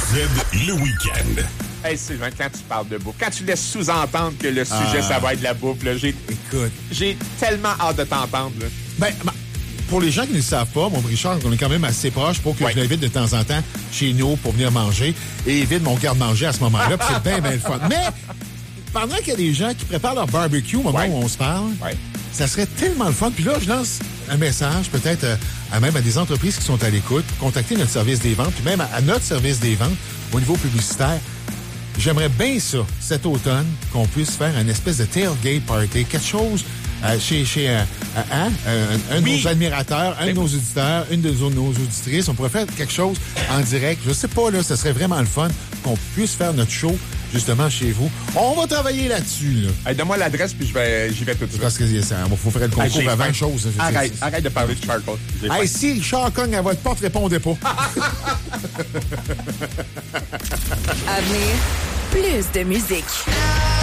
le week-end. Hey, Sylvain, quand tu parles de bouffe, quand tu laisses sous-entendre que le sujet, ça va être de la bouffe, là, Écoute. j'ai tellement hâte de t'entendre. Là. Ben, pour les gens qui ne le savent pas, mon Richard, on est quand même assez proche pour que je l'invite de temps en temps chez nous pour venir manger et évite mon garde-manger à ce moment-là, puis c'est bien le fun. Mais pendant qu'il y a des gens qui préparent leur barbecue au moment où on se parle, ça serait tellement le fun. Puis là, je lance un message peut-être même à des entreprises qui sont à l'écoute, contacter notre service des ventes, puis même à notre service des ventes au niveau publicitaire. J'aimerais bien ça, cet automne, qu'on puisse faire une espèce de tailgate party, quelque chose chez un de nos admirateurs, un de nos auditeurs, une de nos auditrices. On pourrait faire quelque chose en direct. Je sais pas, là, ce serait vraiment le fun qu'on puisse faire notre show justement chez vous. On va travailler là-dessus. Là. Hey, donne-moi l'adresse, puis j'y vais tout de suite. Parce qu'il faut faire le concours avant chose. Arrête de parler de charcoal. Hey, si Richard cogne à votre porte, répondez pas. À venir, plus de musique.